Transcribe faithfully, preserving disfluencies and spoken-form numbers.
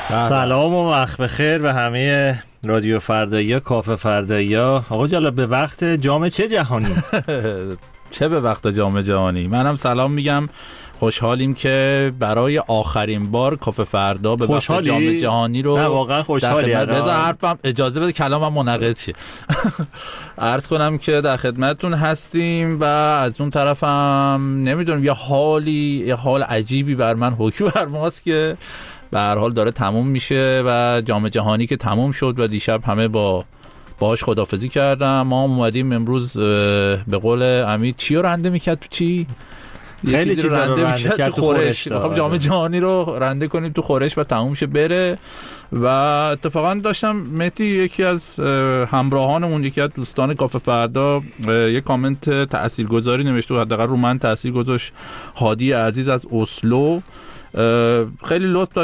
سلام و وقت بخیر به همه رادیو فردایی، کافه فردایی. آقا جلال به وقت جام چه جهانی؟ چه به وقت جام جهانی؟ منم سلام میگم. خوشحالیم که برای آخرین بار کافه فردا به وقت جام جهانی رو نه واقعا خوشحالی. بذار حرفم اجازه بده کلامم منعقد شه. عرض کنم که در خدمتتون هستیم و از اون طرفم نمیدونم یه حالی یه حال عجیبی بر من حکم بر ماست که به هر حال داره تموم میشه و جام جهانی که تموم شد و دیشب همه با باهاش خداحافظی کردم. ما اومدیم امروز به قول امید چی رو رنده میکرد تو چی؟ خیلی چیز رنده میکرد تو خورش. میخوام جام جهانی رو رنده کنیم تو خورش و تموم شه بره. و اتفاقا داشتم مهدی یکی از همراهانمون، یکی از دوستان کافه فردا یک کامنت تاثیرگذاری نوشته و حداقل رو من تاثیر گذاشت. هادی عزیز از اسلو خیلی لطف